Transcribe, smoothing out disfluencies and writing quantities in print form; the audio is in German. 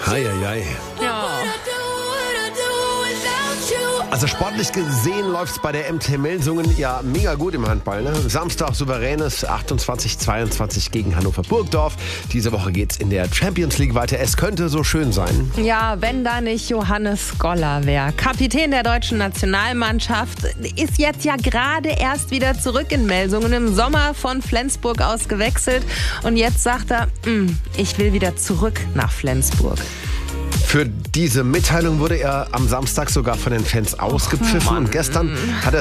Heieiei. Ja. Also sportlich gesehen läuft's bei der MT Melsungen ja mega gut im Handball. Ne? Samstag souveränes 28-22 gegen Hannover Burgdorf. Diese Woche geht's in der Champions League weiter. Es könnte so schön sein. Ja, wenn da nicht Johannes Goller wäre. Kapitän der deutschen Nationalmannschaft, ist jetzt ja gerade erst wieder zurück in Melsungen, im Sommer von Flensburg aus gewechselt. Und jetzt sagt er, ich will wieder zurück nach Flensburg. Für diese Mitteilung wurde er am Samstag sogar von den Fans ausgepfiffen. Und gestern hat er